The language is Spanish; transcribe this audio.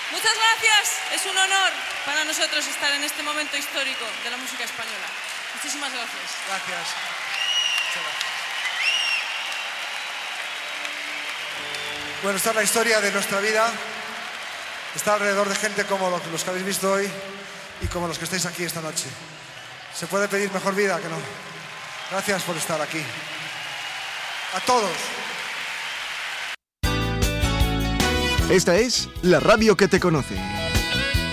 Muchas gracias. Es un honor para nosotros estar en este momento histórico de la música española. Muchísimas gracias. Gracias. Bueno, esta es la historia de nuestra vida. Está alrededor de gente como los que habéis visto hoy y como los que estáis aquí esta noche. ¿Se puede pedir mejor vida que no? Gracias por estar aquí. A todos. Esta es la radio que te conoce.